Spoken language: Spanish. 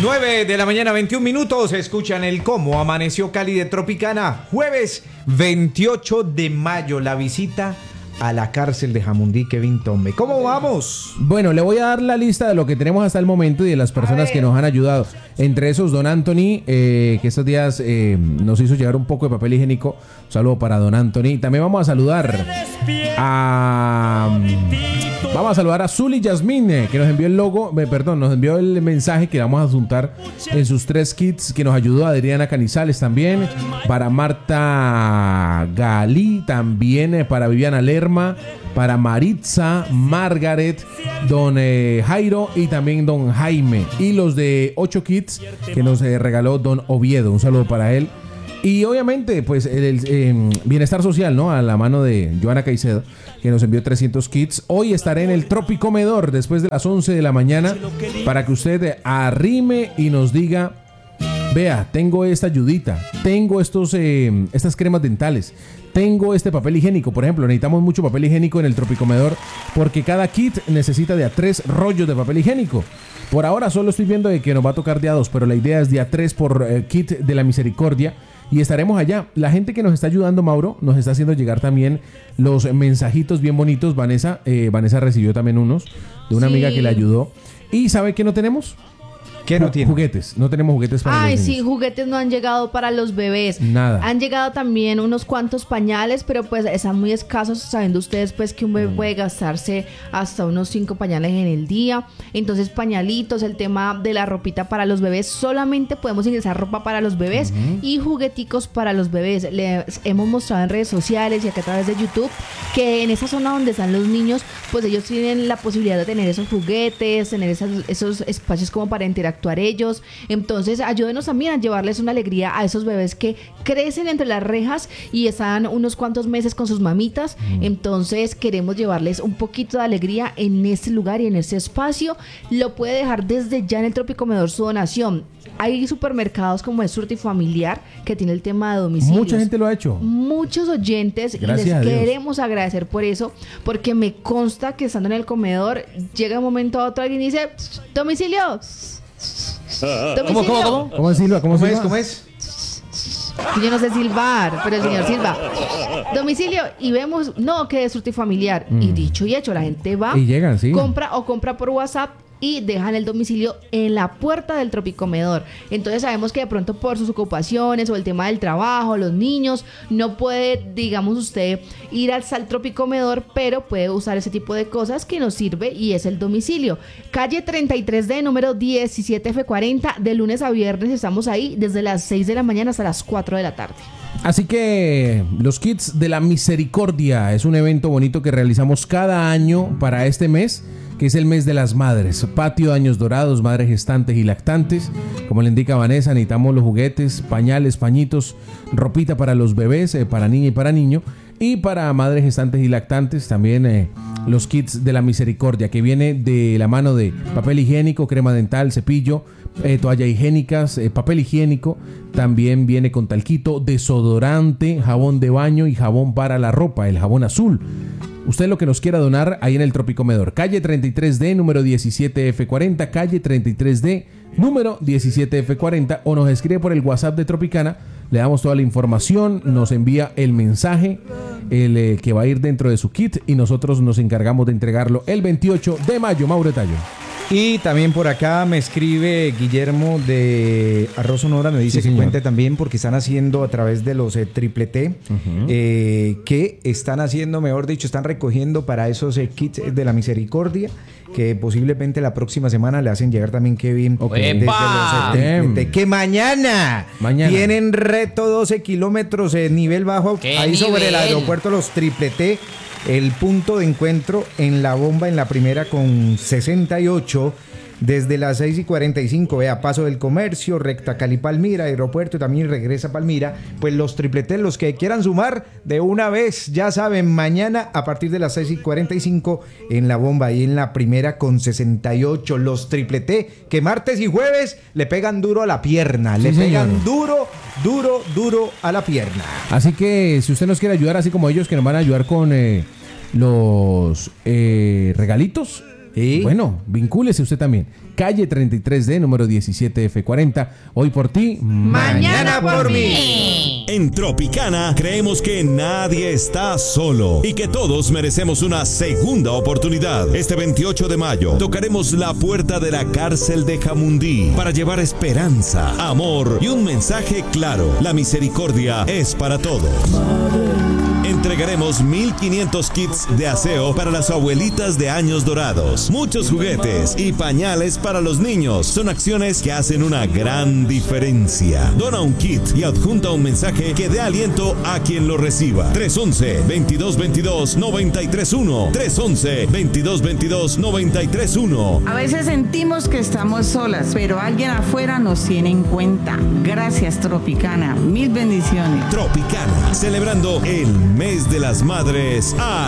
9 de la mañana, 21 minutos. Escuchan el Cómo Amaneció Cali de Tropicana. Jueves 28 de mayo. La visita a la cárcel de Jamundí, Kevin Tombe. ¿Cómo vamos? Bueno, le voy a dar la lista de lo que tenemos hasta el momento y de las personas que nos han ayudado. Entre esos, don Anthony, que estos días nos hizo llegar un poco de papel higiénico. Un saludo para don Anthony. También vamos a saludar a Zuli Yasmine, que nos envió el nos envió el mensaje que vamos a adjuntar en sus 3 kits, que nos ayudó. Adriana Canizales también, para Marta Galí, también para Viviana Lerma, para Maritza, Margaret, don Jairo y también don Jaime. Y los de 8 kits que nos regaló don Oviedo. Un saludo para él. Y obviamente, pues, el Bienestar Social, ¿no? A la mano de Joana Caicedo, que nos envió 300 kits. Hoy estaré en el Tropicomedor después de las 11 de la mañana para que usted arrime y nos diga: vea, tengo esta ayudita, tengo estas cremas dentales, tengo este papel higiénico. Por ejemplo, necesitamos mucho papel higiénico en el Tropicomedor porque cada kit necesita de a 3 rollos de papel higiénico. Por ahora solo estoy viendo de que nos va a tocar de a 2, pero la idea es de a 3 por kit de la misericordia. Y estaremos allá. La gente que nos está ayudando, Mauro, nos está haciendo llegar también los mensajitos bien bonitos. Vanessa recibió también unos de una amiga que le ayudó. ¿Y sabe qué no tenemos? ¿Qué no tiene? Juguetes. No tenemos juguetes para los niños. Sí, juguetes no han llegado para los bebés. Nada. Han llegado también unos cuantos pañales, pero pues están muy escasos, sabiendo ustedes pues que un bebé puede gastarse hasta unos 5 pañales en el día. Entonces, pañalitos, el tema de la ropita para los bebés, solamente podemos ingresar ropa para los bebés y jugueticos para los bebés. Les hemos mostrado en redes sociales y acá a través de YouTube que en esa zona donde están los niños, pues ellos tienen la posibilidad de tener esos juguetes, tener esos espacios como para interactuar ellos. Entonces ayúdenos también a llevarles una alegría a esos bebés que crecen entre las rejas y están unos cuantos meses con sus mamitas. Entonces queremos llevarles un poquito de alegría en este lugar y en este espacio. Lo puede dejar desde ya en el Tropicomedor su donación. Hay supermercados como el Surtifamiliar que tiene el tema de domicilios. Mucha gente lo ha hecho. Muchos oyentes. Gracias, y les queremos agradecer por eso, porque me consta que estando en el comedor llega un momento a otro alguien y dice: domicilio. ¿Cómo Silva? ¿Cómo es? Yo no sé silbar, pero el señor silba. Domicilio, y vemos, no, que es Surtifamiliar. Y dicho y hecho, la gente va y llegan, sí. compra por WhatsApp y dejan el domicilio en la puerta del Tropicomedor. Entonces sabemos que de pronto por sus ocupaciones o el tema del trabajo, los niños, no puede, digamos, usted ir al Tropicomedor, pero puede usar ese tipo de cosas que nos sirve, y es el domicilio. Calle 33D, número 17F40, de lunes a viernes estamos ahí desde las 6 de la mañana hasta las 4 de la tarde. Así que los kits de la misericordia es un evento bonito que realizamos cada año para este mes, que es el mes de las madres. Patio de Años Dorados, madres gestantes y lactantes. Como le indica Vanessa, necesitamos los juguetes, pañales, pañitos, ropita para los bebés, para niña y para niño. Y para madres gestantes y lactantes también los kits de la misericordia, que viene de la mano de papel higiénico, crema dental, cepillo, toalla higiénicas, papel higiénico. También viene con talquito, desodorante, jabón de baño y jabón para la ropa, el jabón azul. Usted lo que nos quiera donar ahí en el Tropicomedor. Calle 33D, número 17F40, calle 33D, número 17F40, o nos escribe por el WhatsApp de Tropicana. Le damos toda la información, nos envía el mensaje, que va a ir dentro de su kit, y nosotros nos encargamos de entregarlo el 28 de mayo. Mauro Tallo. Y también por acá me escribe Guillermo de Arroz Sonora, me dice que cuente también, porque están haciendo a través de los Triple T, que están haciendo, mejor dicho, están recogiendo para esos kits de la misericordia, que posiblemente la próxima semana le hacen llegar también, Kevin, desde los Triple T, que mañana tienen reto 12 kilómetros en nivel bajo, ahí sobre el aeropuerto Los Triple T. El punto de encuentro en La Bomba, en la primera con 68, desde las 6:45, vea, Paso del Comercio, recta Cali-Palmira, aeropuerto, y también regresa a Palmira. Pues los Triple T, los que quieran sumar de una vez, ya saben, mañana a partir de las 6:45 en La Bomba, y en la primera con 68, los Triple T, que martes y jueves le pegan duro a la pierna, le pegan duro a la pierna. Así que si usted nos quiere ayudar, así como ellos que nos van a ayudar con los regalitos, Bueno, vincúlese usted también. Calle 33D, número 17F40. Hoy por ti, mañana por mí. En Tropicana creemos que nadie está solo y que todos merecemos una segunda oportunidad. Este 28 de mayo tocaremos la puerta de la cárcel de Jamundí para llevar esperanza, amor y un mensaje claro. La misericordia es para todos. Entregaremos 1,500 kits de aseo para las abuelitas de años dorados, muchos juguetes y pañales para los niños. Son acciones que hacen una gran diferencia. Dona un kit y adjunta un mensaje que dé aliento a quien lo reciba. 311-2222-931. 311-2222-931. A veces sentimos que estamos solas, pero alguien afuera nos tiene en cuenta. Gracias, Tropicana. Mil bendiciones. Tropicana, celebrando el mes de las madres.